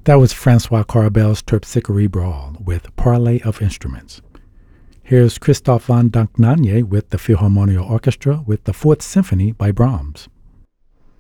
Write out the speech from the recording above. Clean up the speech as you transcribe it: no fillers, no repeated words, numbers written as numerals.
That was Francois Carabel's Terpsichore Brawl with Parley of Instruments. Here's Christoph von Dohnanyi with the Philharmonia Orchestra with the Fourth Symphony by Brahms.